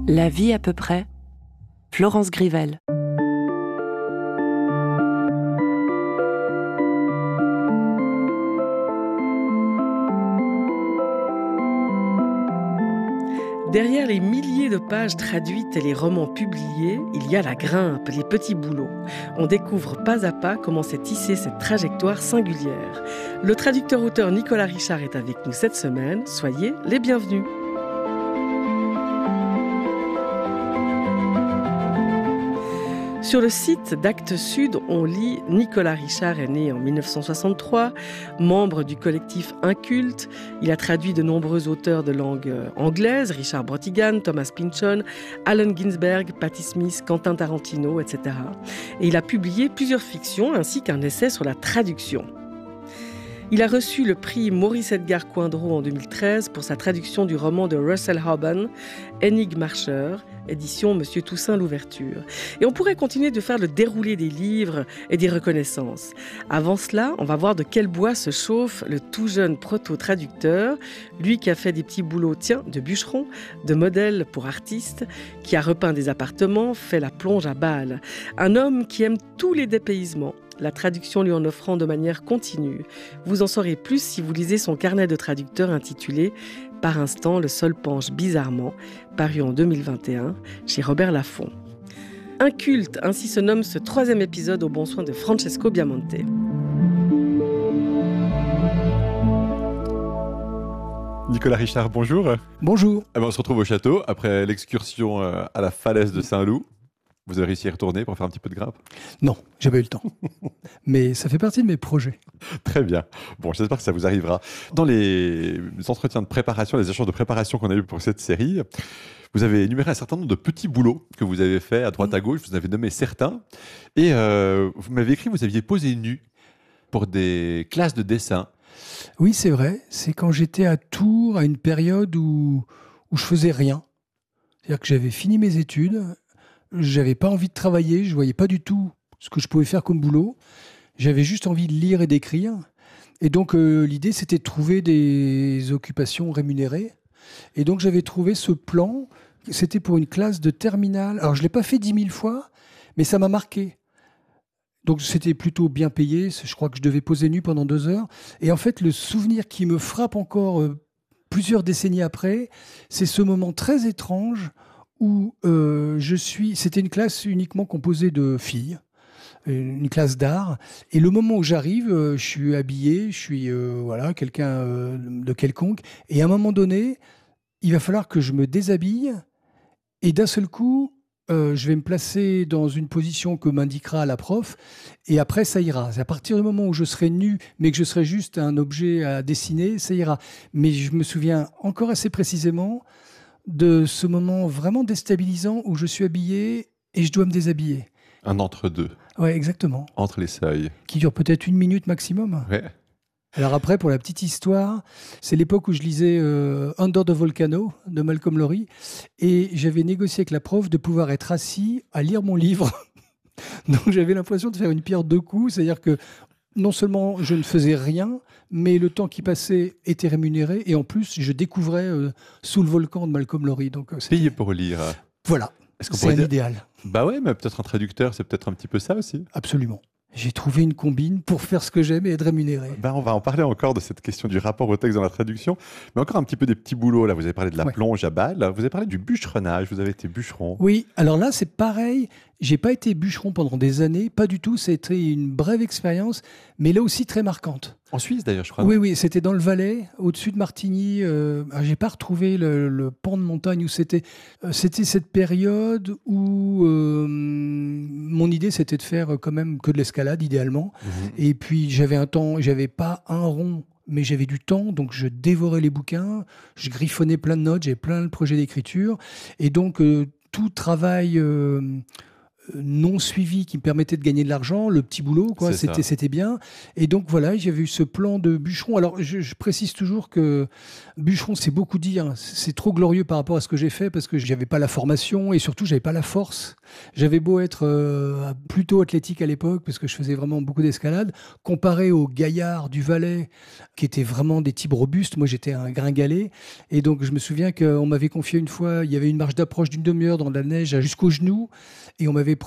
La vie à peu près, Florence Grivel. Derrière les milliers de pages traduites et les romans publiés, il y a la grimpe, les petits boulots. On découvre pas à pas comment s'est tissée cette trajectoire singulière. Le traducteur-auteur Nicolas Richard est avec nous cette semaine. Soyez les bienvenus. Sur le site d'Actes Sud, on lit « Nicolas Richard est né en 1963, membre du collectif Inculte. Il a traduit de nombreux auteurs de langue anglaise, Richard Brautigan, Thomas Pynchon, Allen Ginsberg, Patti Smith, Quentin Tarantino, etc. Et il a publié plusieurs fictions ainsi qu'un essai sur la traduction. Il a reçu le prix Maurice Edgar Coindreau en 2013 pour sa traduction du roman de Russell Hoban, Énigme Marcheur, édition Monsieur Toussaint Louverture. Et on pourrait continuer de faire le déroulé des livres et des reconnaissances. Avant cela, on va voir de quel bois se chauffe le tout jeune proto-traducteur, lui qui a fait des petits boulots, de bûcheron, de modèle pour artistes, qui a repeint des appartements, fait la plonge à Bâle. Un homme qui aime tous les dépaysements, la traduction lui en offrant de manière continue. Vous en saurez plus si vous lisez son carnet de traducteur intitulé « Par instant, le sol penche bizarrement », paru en 2021 chez Robert Laffont. Inculte, ainsi se nomme ce troisième épisode au bon soin de Francesco Biamonte. Nicolas Richard, bonjour. Bonjour. On se retrouve au château après l'excursion à la falaise de Saint-Loup. Vous avez réussi à y retourner pour faire un petit peu de grimpe? Non, j'ai pas eu le temps. Mais ça fait partie de mes projets. Très bien. Bon, j'espère que ça vous arrivera. Dans les entretiens de préparation, les échanges de préparation qu'on a eu pour cette série, vous avez énuméré un certain nombre de petits boulots que vous avez fait à droite à gauche. Vous en avez nommé certains. Et vous m'avez écrit que vous aviez posé nu pour des classes de dessin. Oui, c'est vrai. C'est quand j'étais à Tours, à une période où je faisais rien. C'est-à-dire que j'avais fini mes études. J'avais pas envie de travailler, je voyais pas du tout ce que je pouvais faire comme boulot. J'avais juste envie de lire et d'écrire. Et donc, l'idée, c'était de trouver des occupations rémunérées. Et donc, j'avais trouvé ce plan. C'était pour une classe de terminale. Alors, je l'ai pas fait 10 000 fois, mais ça m'a marqué. Donc, c'était plutôt bien payé. Je crois que je devais poser nu pendant 2 heures. Et en fait, le souvenir qui me frappe encore plusieurs décennies après, c'est ce moment très étrange où c'était une classe uniquement composée de filles, une classe d'art. Et le moment où j'arrive, je suis habillé, je suis quelqu'un de quelconque. Et à un moment donné, il va falloir que je me déshabille. Et d'un seul coup, je vais me placer dans une position que m'indiquera la prof. Et après, ça ira. C'est à partir du moment où je serai nu, mais que je serai juste un objet à dessiner, ça ira. Mais je me souviens encore assez précisément de ce moment vraiment déstabilisant où je suis habillé et je dois me déshabiller. Un entre-deux. Oui, exactement. Entre les seuils. Qui dure peut-être 1 minute maximum. Ouais. Alors après, pour la petite histoire, c'est l'époque où je lisais Under the Volcano de Malcolm Lowry et j'avais négocié avec la prof de pouvoir être assis à lire mon livre. Donc j'avais l'impression de faire une pierre deux coups, c'est-à-dire que non seulement je ne faisais rien, mais le temps qui passait était rémunéré et en plus je découvrais Sous le volcan de Malcolm Lowry. Donc payé pour lire. Voilà, c'est un idéal. Bah ouais, mais peut-être un traducteur, c'est peut-être un petit peu ça aussi. Absolument. J'ai trouvé une combine pour faire ce que j'aime et être rémunéré. On va en parler encore de cette question du rapport au texte dans la traduction, mais encore un petit peu des petits boulots. Là, vous avez parlé de la plonge à Bâle, vous avez parlé du bûcheronnage, vous avez été bûcheron. Oui, alors là, c'est pareil. J'ai pas été bûcheron pendant des années, pas du tout. C'était une brève expérience, mais là aussi très marquante. En Suisse d'ailleurs, je crois. Oui, c'était dans le Valais, au-dessus de Martigny. J'ai pas retrouvé le pan de montagne où c'était. C'était cette période où mon idée c'était de faire quand même que de l'escalade idéalement. Et puis j'avais pas un rond, mais j'avais du temps, donc je dévorais les bouquins, je griffonnais plein de notes, j'avais plein de projets d'écriture, et donc tout travail non suivi qui me permettait de gagner de l'argent, le petit boulot, quoi, c'était bien. Et donc voilà, j'avais eu ce plan de bûcheron. Alors je précise toujours que bûcheron, c'est beaucoup dire, c'est trop glorieux par rapport à ce que j'ai fait parce que j'avais pas la formation et surtout j'avais pas la force. J'avais beau être plutôt athlétique à l'époque parce que je faisais vraiment beaucoup d'escalade, comparé aux gaillards du Valais qui étaient vraiment des types robustes. Moi j'étais un gringalet et donc je me souviens qu'on m'avait confié une fois, il y avait une marche d'approche d'une demi-heure dans la neige jusqu'aux genoux. Et on m'avait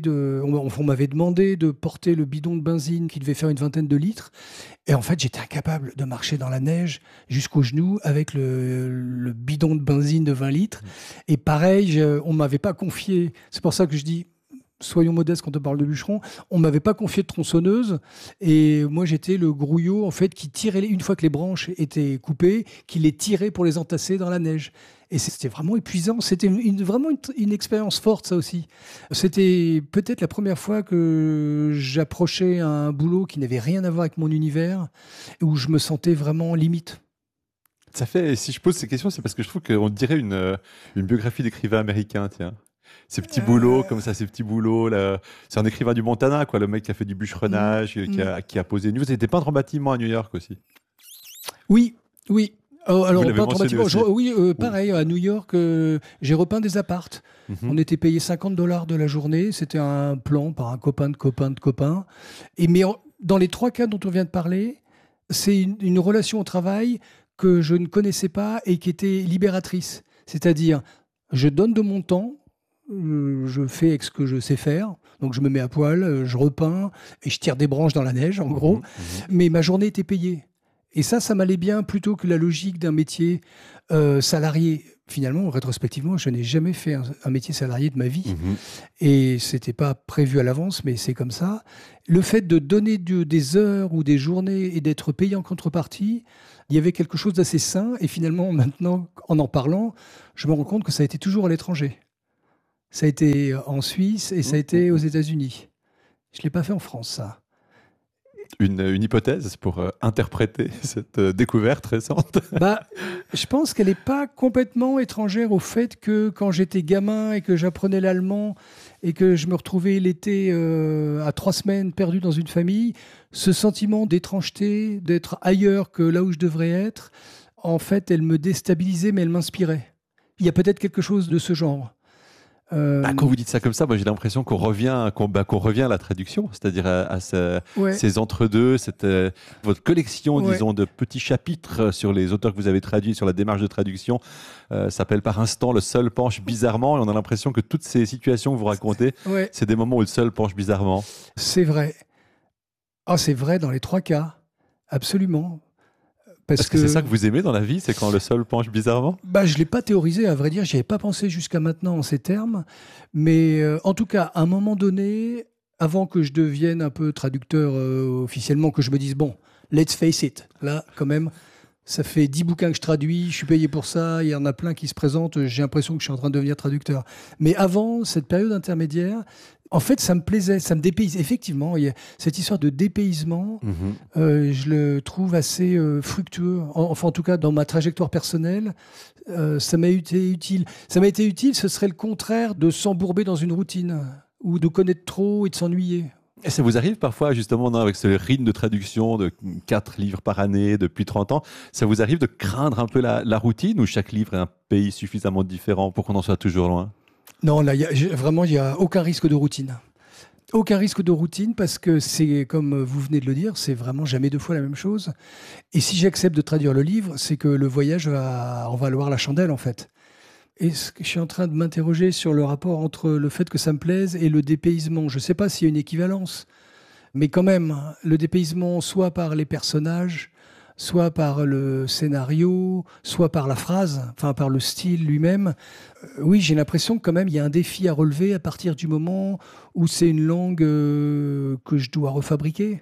on m'avait demandé de porter le bidon de benzine qui devait faire une 20aine de litres. Et en fait, j'étais incapable de marcher dans la neige jusqu'aux genoux avec le bidon de benzine de 20 litres. Et pareil, on ne m'avait pas confié. C'est pour ça que je dis, soyons modestes quand on parle de bûcheron. On ne m'avait pas confié de tronçonneuse. Et moi, j'étais le grouillot, en fait, qui tirait, une fois que les branches étaient coupées, qui les tirait pour les entasser dans la neige. Et c'était vraiment épuisant. C'était vraiment une expérience forte, ça aussi. C'était peut-être la première fois que j'approchais un boulot qui n'avait rien à voir avec mon univers, où je me sentais vraiment limite. Ça fait, si je pose ces questions, c'est parce que je trouve qu'on dirait une biographie d'écrivain américain, tiens. Ces petits boulots, comme ça, ces petits boulots. Là. C'est un écrivain du Montana, quoi, le mec qui a fait du bûcheronnage, qui a posé. Vous étiez peintre en bâtiment à New York aussi. Oui. Alors, peintre en bâtiment, pareil, à New York, j'ai repeint des appartes. On était payé $50 de la journée. C'était un plan par un copain de copain. Mais dans les 3 cas dont on vient de parler, c'est une relation au travail que je ne connaissais pas et qui était libératrice. C'est-à-dire, je donne de mon temps, je fais avec ce que je sais faire. Donc, je me mets à poil, je repeins et je tire des branches dans la neige, en gros. Mais ma journée était payée. Et ça m'allait bien plutôt que la logique d'un métier salarié. Finalement, rétrospectivement, je n'ai jamais fait un métier salarié de ma vie. Et ce n'était pas prévu à l'avance, mais c'est comme ça. Le fait de donner des heures ou des journées et d'être payé en contrepartie, il y avait quelque chose d'assez sain. Et finalement, maintenant, en parlant, je me rends compte que ça a été toujours à l'étranger. Ça a été en Suisse et ça a été aux États-Unis. Je ne l'ai pas fait en France, ça. Une hypothèse pour interpréter cette découverte récente? Je pense qu'elle n'est pas complètement étrangère au fait que quand j'étais gamin et que j'apprenais l'allemand et que je me retrouvais l'été à 3 semaines perdu dans une famille, ce sentiment d'étrangeté, d'être ailleurs que là où je devrais être, en fait, elle me déstabilisait, mais elle m'inspirait. Il y a peut-être quelque chose de ce genre. Quand vous dites ça comme ça, moi j'ai l'impression qu'on revient à la traduction, c'est-à-dire à ces entre-deux, votre collection, disons, de petits chapitres sur les auteurs que vous avez traduits, sur la démarche de traduction, s'appelle par instant Le Seul penche bizarrement, et on a l'impression que toutes ces situations que vous racontez, c'est des moments où le seul penche bizarrement. C'est vrai. C'est vrai dans les 3 cas, absolument. Parce que c'est ça que vous aimez dans la vie, c'est quand le sol penche bizarrement? Je ne l'ai pas théorisé, à vrai dire. Je n'y avais pas pensé jusqu'à maintenant en ces termes. Mais en tout cas, à un moment donné, avant que je devienne un peu traducteur officiellement, que je me dise, bon, let's face it, là, quand même, ça fait 10 bouquins que je traduis, je suis payé pour ça, il y en a plein qui se présentent, j'ai l'impression que je suis en train de devenir traducteur. Mais avant cette période intermédiaire, en fait, ça me plaisait, ça me dépayse. Effectivement, il y a cette histoire de dépaysement, je le trouve assez fructueux. Enfin, en tout cas, dans ma trajectoire personnelle, ça m'a été utile. Ça m'a été utile, ce serait le contraire de s'embourber dans une routine ou de connaître trop et de s'ennuyer. Et ça vous arrive parfois, justement, avec ce rythme de traduction de 4 livres par année depuis 30 ans, ça vous arrive de craindre un peu la routine ou chaque livre est un pays suffisamment différent pour qu'on en soit toujours loin? Non, là, vraiment, il n'y a aucun risque de routine. Aucun risque de routine parce que c'est, comme vous venez de le dire, c'est vraiment jamais 2 fois la même chose. Et si j'accepte de traduire le livre, c'est que le voyage va en valoir la chandelle, en fait. Et je suis en train de m'interroger sur le rapport entre le fait que ça me plaise et le dépaysement. Je ne sais pas s'il y a une équivalence, mais quand même, le dépaysement, soit par les personnages, soit par le scénario, soit par la phrase, enfin par le style lui-même. Oui, j'ai l'impression que quand même il y a un défi à relever à partir du moment où c'est une langue que je dois refabriquer.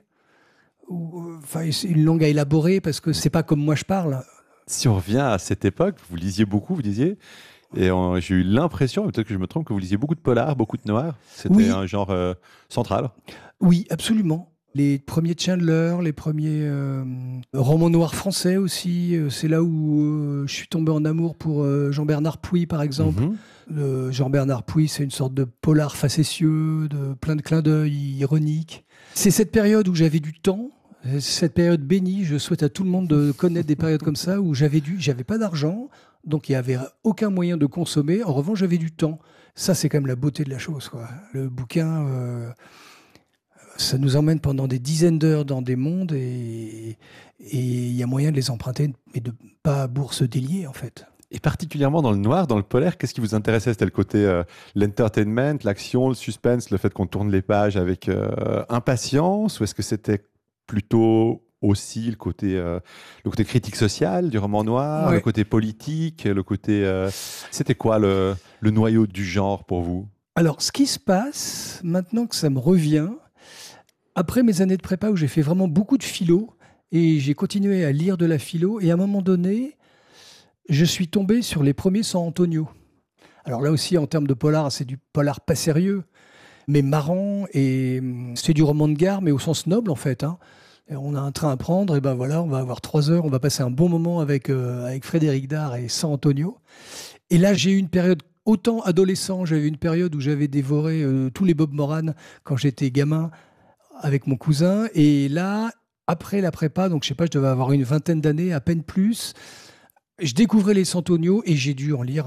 Enfin, c'est une langue à élaborer parce que c'est pas comme moi je parle. Si on revient à cette époque, vous lisiez beaucoup, vous disiez, et j'ai eu l'impression, peut-être que je me trompe, que vous lisiez beaucoup de polars, beaucoup de noirs. C'était un genre central. Oui, absolument. Les premiers Chandler, les premiers romans noirs français aussi. C'est là où je suis tombé en amour pour Jean-Bernard Puy, par exemple. Jean-Bernard Puy, c'est une sorte de polar facétieux, de plein de clins d'œil ironiques. C'est cette période où j'avais du temps, cette période bénie. Je souhaite à tout le monde de connaître des périodes comme ça où j'avais pas d'argent, donc il n'y avait aucun moyen de consommer. En revanche, j'avais du temps. Ça, c'est quand même la beauté de la chose, quoi. Le bouquin... ça nous emmène pendant des dizaines d'heures dans des mondes et il y a moyen de les emprunter et de pas bourse délier, en fait. Et particulièrement dans le noir, dans le polaire, qu'est-ce qui vous intéressait? C'était le côté l'entertainment, l'action, le suspense, le fait qu'on tourne les pages avec impatience, ou est-ce que c'était plutôt aussi le côté critique social du roman noir, le côté politique, le côté... C'était quoi le noyau du genre pour vous? Alors, ce qui se passe, maintenant que ça me revient, après mes années de prépa où j'ai fait vraiment beaucoup de philo et j'ai continué à lire de la philo, et à un moment donné, je suis tombé sur les premiers San Antonio. Alors là aussi, en termes de polar, c'est du polar pas sérieux, mais marrant, et c'est du roman de gare, mais au sens noble en fait. Et on a un train à prendre, et ben voilà, on va avoir 3 heures, on va passer un bon moment avec Frédéric Dard et San Antonio. Et là, j'ai eu une période... Autant adolescent, j'avais une période où j'avais dévoré tous les Bob Moran quand j'étais gamin, avec mon cousin, et là, après la prépa, donc je sais pas, je devais avoir une vingtaine d'années, à peine plus, je découvrais les San Antonio et j'ai dû en lire,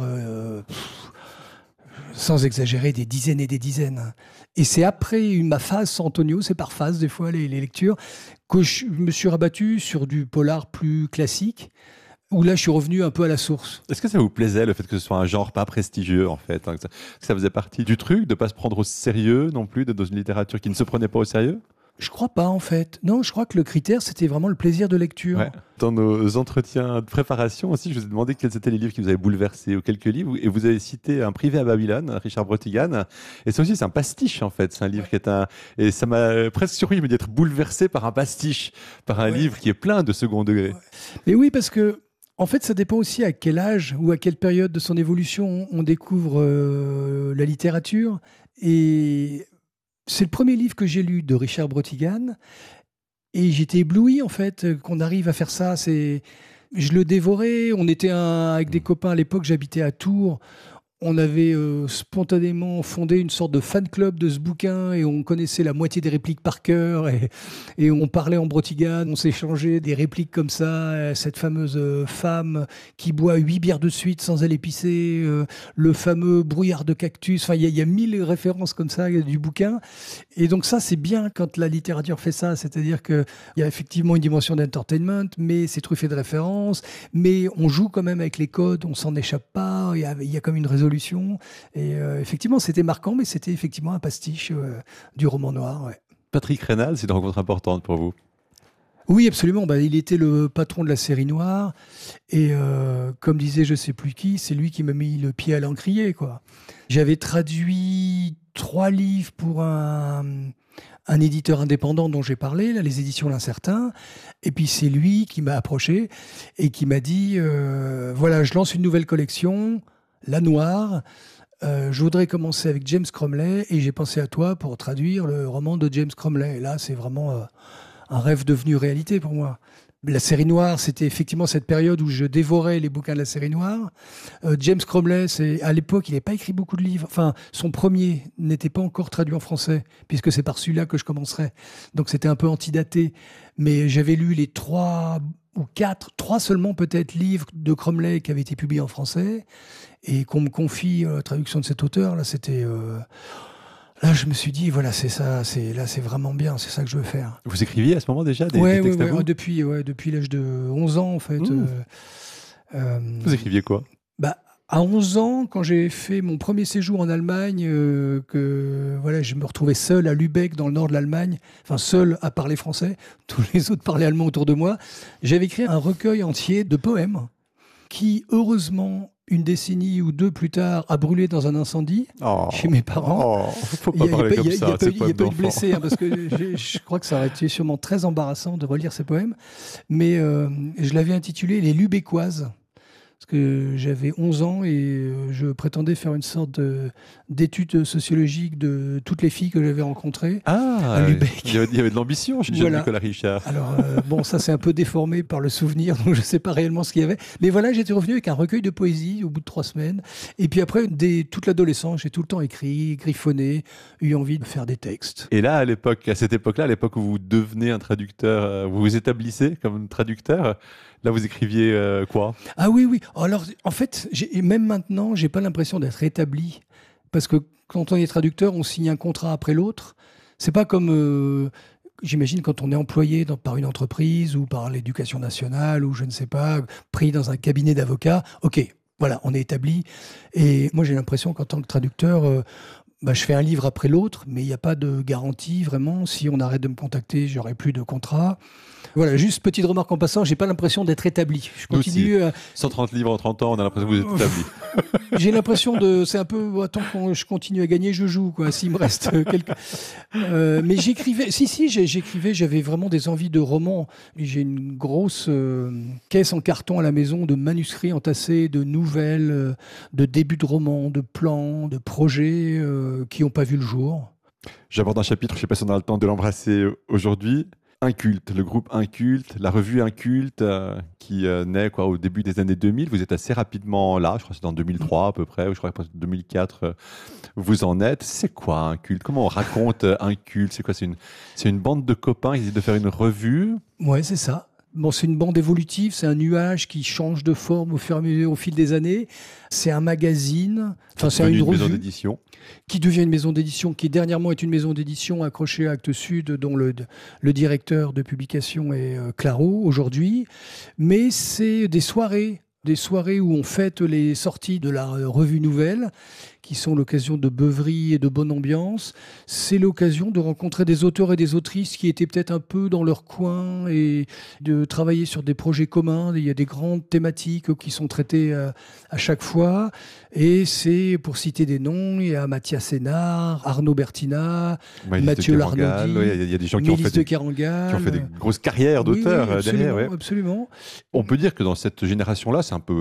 sans exagérer, des dizaines et des dizaines. Et c'est après ma phase San Antonio, c'est par phase des fois les lectures, que je me suis rabattu sur du polar plus classique, où là je suis revenu un peu à la source. Est-ce que ça vous plaisait, le fait que ce soit un genre pas prestigieux, en fait, que ça faisait partie du truc, de ne pas se prendre au sérieux non plus, d'être dans une littérature qui ne se prenait pas au sérieux? Je crois pas, en fait. Non, je crois que le critère, c'était vraiment le plaisir de lecture. Ouais. Dans nos entretiens de préparation aussi, je vous ai demandé quels étaient les livres qui vous avaient bouleversé, ou quelques livres, et vous avez cité Un privé à Babylone, Richard Brotigan. Et ça aussi, c'est un pastiche, en fait. C'est un livre qui est Et ça m'a presque surpris d'être bouleversé par un pastiche, par un livre qui est plein de second degré. Ouais. Mais oui, parce que en fait, ça dépend aussi à quel âge ou à quelle période de son évolution on découvre la littérature. Et c'est le premier livre que j'ai lu de Richard Brotigan. Et j'étais ébloui, en fait, qu'on arrive à faire ça. Je le dévorais. On était avec des copains à l'époque, j'habitais à Tours. On avait spontanément fondé une sorte de fan club de ce bouquin et on connaissait la moitié des répliques par cœur et on parlait en Brotigan, on s'échangeait des répliques comme ça, cette fameuse femme qui boit 8 bières de suite sans aller pisser, le fameux brouillard de cactus, enfin il y a 1000 références comme ça du bouquin. Et donc ça c'est bien quand la littérature fait ça, c'est-à-dire qu'il y a effectivement une dimension d'entertainment, mais c'est truffé de références, mais on joue quand même avec les codes, on s'en échappe pas, il y a comme une résolution. Et effectivement, c'était marquant, mais c'était effectivement un pastiche du roman noir. Ouais. Patrick Rénal, c'est une rencontre importante pour vous? Oui, absolument. Il était le patron de la série noire. Et comme disait je ne sais plus qui, c'est lui qui m'a mis le pied à l'encrier, quoi. J'avais traduit 3 livres pour un éditeur indépendant dont j'ai parlé, là, les éditions L'Incertain. Et puis c'est lui qui m'a approché et qui m'a dit voilà, je lance une nouvelle collection, La Noire. Je voudrais commencer avec James Cromley et j'ai pensé à toi pour traduire le roman de James Cromley. Et là, c'est vraiment un rêve devenu réalité pour moi. La série noire, c'était effectivement cette période où je dévorais les bouquins de la série noire. James Cromley, à l'époque, il n'avait pas écrit beaucoup de livres. Enfin, son premier n'était pas encore traduit en français, puisque c'est par celui-là que je commencerai. Donc c'était un peu antidaté. Mais j'avais lu les 3 seulement peut-être livres de Cromley qui avaient été publiés en français et qu'on me confie la traduction de cet auteur. Là, c'était... Là, je me suis dit, voilà, c'est ça, c'est vraiment bien, c'est ça que je veux faire. Vous écriviez à ce moment déjà des textes à vous ? Depuis l'âge de 11 ans, en fait. Vous écriviez quoi ? À 11 ans, quand j'ai fait mon premier séjour en Allemagne, je me retrouvais seul à Lübeck, dans le nord de l'Allemagne, enfin seul à parler français, tous les autres parlaient allemand autour de moi, j'avais écrit un recueil entier de poèmes qui, heureusement, une décennie ou 2 plus tard, a brûlé dans un incendie chez mes parents. Faut pas parler comme ça, il n'y a pas eu de blessés, parce que je crois que ça aurait été sûrement très embarrassant de relire ces poèmes. Mais je l'avais intitulé « Les Lubeckoises ». Parce que j'avais 11 ans et je prétendais faire une sorte d'étude sociologique de toutes les filles que j'avais rencontrées à Lübeck. Il y avait de l'ambition chez Voilà. Nicolas Richard. Alors, bon, ça c'est un peu déformé par le souvenir, donc je ne sais pas réellement ce qu'il y avait. Mais voilà, j'étais revenu avec un recueil de poésie au bout de 3 semaines. Et puis après, toute l'adolescence, j'ai tout le temps écrit, griffonné, eu envie de faire des textes. Et là, à cette époque-là, à l'époque où vous devenez un traducteur, vous vous établissez comme traducteur, là vous écriviez quoi? Ah oui, oui. Alors, en fait, même maintenant, j'ai pas l'impression d'être établi. Parce que quand on est traducteur, on signe un contrat après l'autre. C'est pas comme, j'imagine, quand on est employé par une entreprise ou par l'éducation nationale ou je ne sais pas, pris dans un cabinet d'avocats. OK, voilà, on est établi. Et moi, j'ai l'impression qu'en tant que traducteur, je fais un livre après l'autre, mais il n'y a pas de garantie vraiment. Si on arrête de me contacter, j'aurai plus de contrat. Voilà, juste petite remarque en passant, j'ai pas l'impression d'être établi. Je continue. 130 livres en 30 ans, on a l'impression que vous êtes établi. J'ai l'impression c'est un peu, tant que je continue à gagner, je joue, quoi. S'il me reste quelques. Mais j'écrivais, j'écrivais, j'avais vraiment des envies de romans. J'ai une grosse caisse en carton à la maison de manuscrits entassés, de nouvelles, de débuts de romans, de plans, de projets qui n'ont pas vu le jour. J'aborde un chapitre, je ne sais pas si on a le temps de l'embrasser aujourd'hui. Inculte, le groupe Inculte, la revue Inculte qui naît au début des années 2000. Vous êtes assez rapidement là, je crois que c'est en 2003 à peu près, ou je crois que 2004 vous en êtes. C'est quoi Inculte? Comment on raconte Inculte? C'est quoi? C'est une bande de copains qui essaient de faire une revue? Ouais, c'est ça. Bon, c'est une bande évolutive, c'est un nuage qui change de forme au fur et à mesure, au fil des années. C'est un magazine, c'est une revue maison d'édition qui devient une maison d'édition, qui dernièrement est une maison d'édition accrochée à Actes Sud, dont le directeur de publication est Claro aujourd'hui. Mais c'est des soirées où on fête les sorties de la revue nouvelle, qui sont l'occasion de beuverie et de bonne ambiance. C'est l'occasion de rencontrer des auteurs et des autrices qui étaient peut-être un peu dans leur coin et de travailler sur des projets communs. Il y a des grandes thématiques qui sont traitées à chaque fois. Et c'est, pour citer des noms, il y a Mathias Sénard, Arnaud Bertina, Mathieu Larnaudy, il y a des gens qui ont fait des grosses carrières d'auteurs derrière. Ouais. Absolument. On peut dire que dans cette génération-là,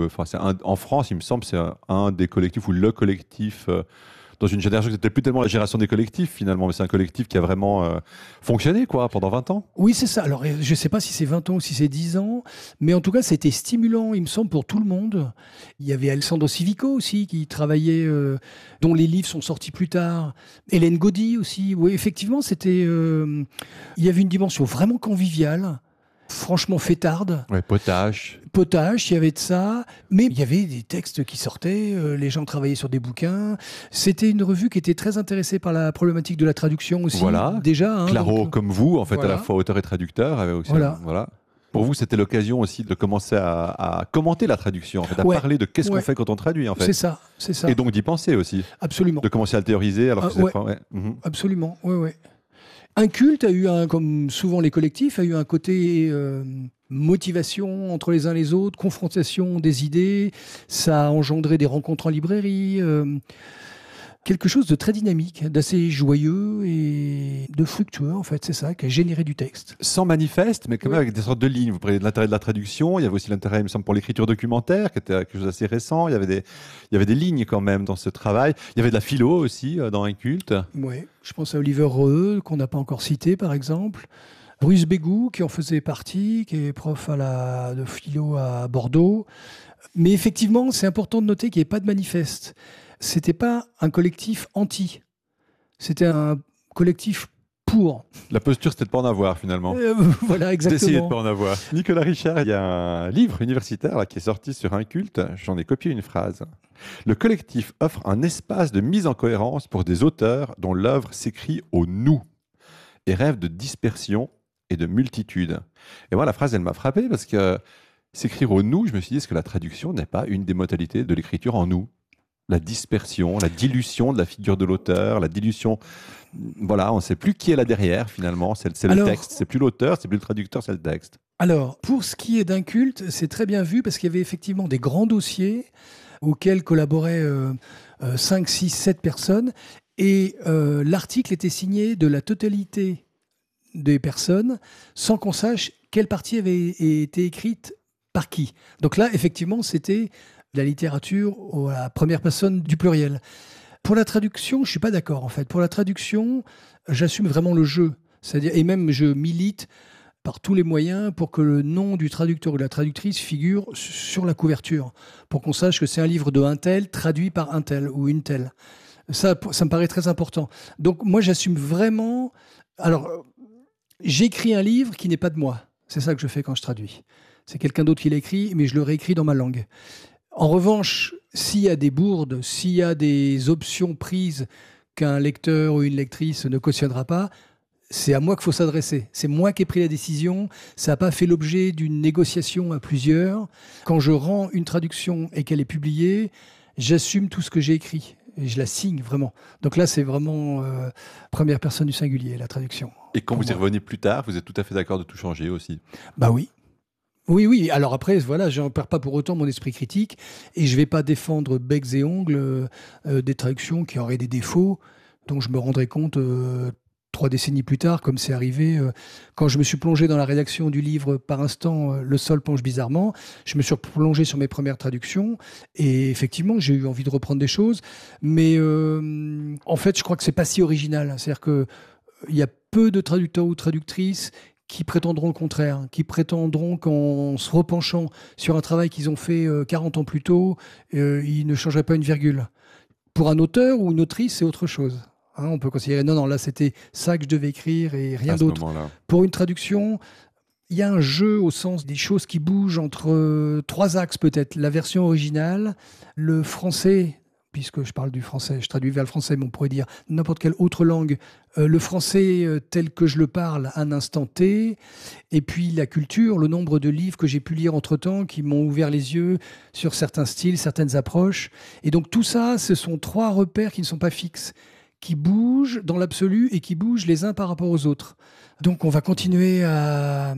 en France, il me semble, c'est un des collectifs ou le collectif dans une génération qui n'était plus tellement la génération des collectifs finalement, mais c'est un collectif qui a vraiment fonctionné pendant 20 ans. Oui, c'est ça. Alors, je ne sais pas si c'est 20 ans ou si c'est 10 ans, mais en tout cas, c'était stimulant, il me semble, pour tout le monde. Il y avait Alessandro Civico aussi, qui travaillait, dont les livres sont sortis plus tard. Hélène Gaudy aussi. Oui, effectivement, il y avait une dimension vraiment conviviale. Franchement fêtarde. Ouais, potache, il y avait de ça. Mais il y avait des textes qui sortaient, les gens travaillaient sur des bouquins. C'était une revue qui était très intéressée par la problématique de la traduction aussi. Voilà. Déjà. Claro, comme vous, en fait, à la fois auteur et traducteur. Avait aussi voilà. Pour vous, c'était l'occasion aussi de commencer à commenter la traduction, en fait, à parler de qu'est-ce qu'on fait quand on traduit, en fait. C'est ça. Et donc d'y penser aussi. Absolument. De commencer à le théoriser alors que Absolument, oui. Inculte a eu, comme souvent les collectifs, a eu un côté motivation entre les uns les autres, confrontation des idées. Ça a engendré des rencontres en librairie. Quelque chose de très dynamique, d'assez joyeux et de fructueux, en fait. C'est ça qui a généré du texte. Sans manifeste, mais quand même avec des sortes de lignes. Vous parlez de l'intérêt de la traduction. Il y avait aussi l'intérêt, il me semble, pour l'écriture documentaire, qui était quelque chose d'assez récent. Il y avait des lignes quand même dans ce travail. Il y avait de la philo aussi dans Inculte. Oui, je pense à Oliver Reheux, qu'on n'a pas encore cité, par exemple. Bruce Bégou, qui en faisait partie, qui est prof de philo à Bordeaux. Mais effectivement, c'est important de noter qu'il n'y ait pas de manifeste. C'était pas un collectif anti. C'était un collectif pour. La posture, c'était de ne pas en avoir, finalement. Voilà, exactement. D'essayer de ne pas en avoir. Nicolas Richard, il y a un livre universitaire qui est sorti sur Inculte. J'en ai copié une phrase. Le collectif offre un espace de mise en cohérence pour des auteurs dont l'œuvre s'écrit au nous et rêve de dispersion et de multitude. Et moi, la phrase, elle m'a frappé parce que s'écrire au nous, je me suis dit, est-ce que la traduction n'est pas une des modalités de l'écriture en nous? La dispersion, la dilution de la figure de l'auteur, la dilution. Voilà, on ne sait plus qui est là derrière finalement. C'est le texte, c'est plus l'auteur, c'est plus le traducteur, c'est le texte. Alors, pour ce qui est d'Inculte, c'est très bien vu parce qu'il y avait effectivement des grands dossiers auxquels collaboraient 5, 6, 7 personnes. Et l'article était signé de la totalité des personnes sans qu'on sache quelle partie avait été écrite par qui. Donc là, effectivement, c'était la littérature à la première personne du pluriel. Pour la traduction, je ne suis pas d'accord, en fait. Pour la traduction, j'assume vraiment le jeu. C'est-à-dire, et même, je milite par tous les moyens pour que le nom du traducteur ou de la traductrice figure sur la couverture, pour qu'on sache que c'est un livre de un tel, traduit par un tel ou une telle. Ça me paraît très important. Donc, moi, j'assume vraiment... Alors, j'écris un livre qui n'est pas de moi. C'est ça que je fais quand je traduis. C'est quelqu'un d'autre qui l'écrit, mais je le réécris dans ma langue. En revanche, s'il y a des bourdes, s'il y a des options prises qu'un lecteur ou une lectrice ne cautionnera pas, c'est à moi qu'il faut s'adresser. C'est moi qui ai pris la décision. Ça n'a pas fait l'objet d'une négociation à plusieurs. Quand je rends une traduction et qu'elle est publiée, j'assume tout ce que j'ai écrit. Et je la signe vraiment. Donc là, c'est vraiment première personne du singulier, la traduction. Et quand vous y revenez plus tard, vous êtes tout à fait d'accord de tout changer aussi? Bah oui. Oui. Alors après, voilà, je n'en perds pas pour autant mon esprit critique et je ne vais pas défendre becs et ongles des traductions qui auraient des défauts dont je me rendrai compte 3 décennies plus tard, comme c'est arrivé quand je me suis plongé dans la rédaction du livre Par instant, le sol penche bizarrement. Je me suis plongé sur mes premières traductions et effectivement, j'ai eu envie de reprendre des choses. Mais en fait, je crois que ce n'est pas si original. C'est-à-dire qu'il y a peu de traducteurs ou traductrices qui prétendront le contraire, qui prétendront qu'en se repenchant sur un travail qu'ils ont fait 40 ans plus tôt, ils ne changeraient pas une virgule. Pour un auteur ou une autrice, c'est autre chose. On peut considérer, non, là, c'était ça que je devais écrire et rien d'autre. Pour une traduction, il y a un jeu au sens des choses qui bougent entre 3 axes peut-être. La version originale, le français... puisque je parle du français, je traduis vers le français, mais on pourrait dire n'importe quelle autre langue, le français tel que je le parle à un instant T, et puis la culture, le nombre de livres que j'ai pu lire entre-temps, qui m'ont ouvert les yeux sur certains styles, certaines approches. Et donc tout ça, ce sont 3 repères qui ne sont pas fixes, qui bougent dans l'absolu et qui bougent les uns par rapport aux autres. Donc on va continuer à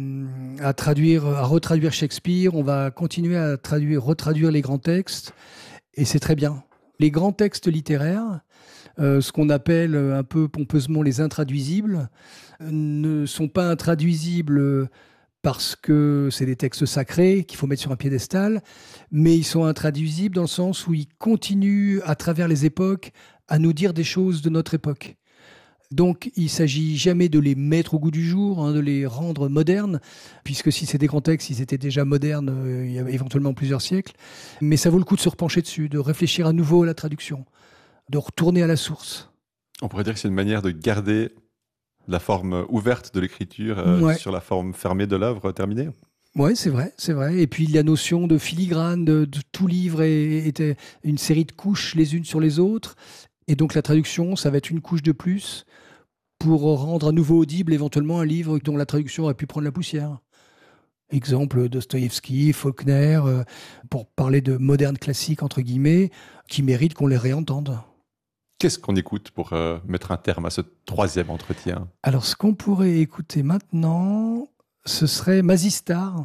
retraduire Shakespeare, on va continuer à retraduire les grands textes, et c'est très bien. Les grands textes littéraires, ce qu'on appelle un peu pompeusement les intraduisibles, ne sont pas intraduisibles parce que c'est des textes sacrés qu'il faut mettre sur un piédestal, mais ils sont intraduisibles dans le sens où ils continuent, à travers les époques, à nous dire des choses de notre époque. Donc, il ne s'agit jamais de les mettre au goût du jour, de les rendre modernes, puisque si c'est des grands textes, ils étaient déjà modernes il y a éventuellement plusieurs siècles. Mais ça vaut le coup de se repencher dessus, de réfléchir à nouveau à la traduction, de retourner à la source. On pourrait dire que c'est une manière de garder la forme ouverte de l'écriture sur la forme fermée de l'œuvre terminée. Oui, c'est vrai. Et puis, la notion de filigrane, de tout livre était une série de couches les unes sur les autres. Et donc, la traduction, ça va être une couche de plus pour rendre à nouveau audible éventuellement un livre dont la traduction aurait pu prendre la poussière. Exemple, Dostoïevski, Faulkner, pour parler de modernes classiques, entre guillemets, qui méritent qu'on les réentende. Qu'est-ce qu'on écoute pour mettre un terme à ce 3e entretien? Alors, ce qu'on pourrait écouter maintenant, ce serait Mazistar.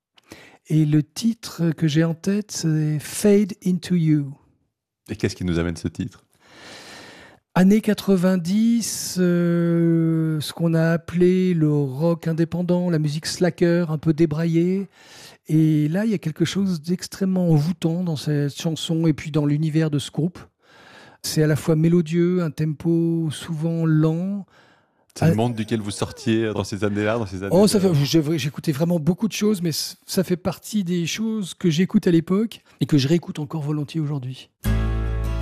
Et le titre que j'ai en tête, c'est Fade into You. Et qu'est-ce qui nous amène ce titre? Années 90, ce qu'on a appelé le rock indépendant, la musique slacker, un peu débraillée. Et là, il y a quelque chose d'extrêmement envoûtant dans cette chanson et puis dans l'univers de ce groupe. C'est à la fois mélodieux, un tempo souvent lent. C'est le monde duquel vous sortiez dans ces années-là, j'écoutais vraiment beaucoup de choses, mais ça fait partie des choses que j'écoute à l'époque et que je réécoute encore volontiers aujourd'hui.